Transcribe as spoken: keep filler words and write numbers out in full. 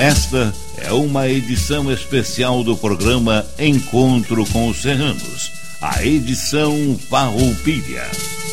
Esta é uma edição especial do programa Encontro com os Serranos, a edição Farroupilha.